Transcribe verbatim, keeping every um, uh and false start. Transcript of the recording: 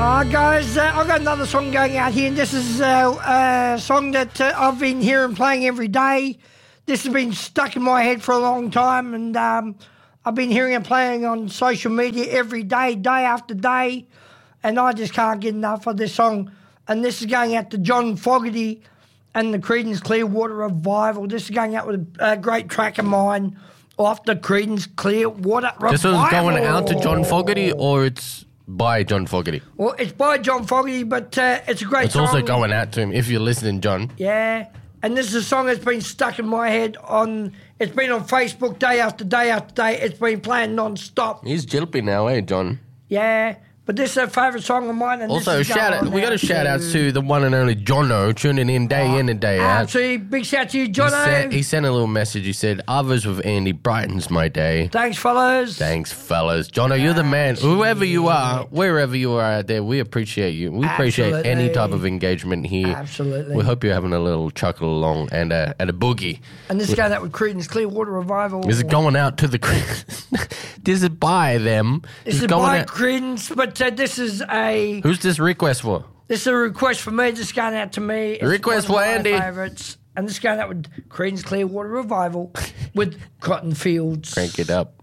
Uh, guys, uh, I've got another song going out here, and this is uh, a song that uh, I've been hearing playing every day. This has been stuck in my head for a long time, and um, I've been hearing it playing on social media every day, day after day, and I just can't get enough of this song. And this is going out to John Fogerty and the Creedence Clearwater Revival. This is going out with a great track of mine off the Creedence Clearwater Revival. This is going out to John Fogerty, or it's by John Fogerty? Well, it's by John Fogerty, but uh, it's a great it's song. It's also going out to him, if you're listening, John. Yeah, and this is a song that's been stuck in my head. On It's been on Facebook day after day after day. It's been playing non-stop. He's jilpy now, eh, John? Yeah, but this is a favourite song of mine. And also, this is shout out, we got a shout out to the one and only Jono, tuning in day oh, in and day out. Absolutely, big shout out to you, Jono. He sent, he sent a little message. He said, "Others with Andy brightens my day." Thanks, fellas. Thanks, fellas. Jono, you're the man. Whoever you are, wherever you are out there, we appreciate you. We appreciate Absolutely. any type of engagement here. Absolutely. We hope you're having a little chuckle along and a, and a boogie. And this is going out with Creedence Clearwater Revival. Is it going out to the This is by them. This is going by out. Creedence, but uh, this is a... Who's this request for? This is a request for me. This is going out to me. It's request for Andy. Favourites. And this is going out with Creedence Clearwater Revival with Cotton Fields. Crank it up.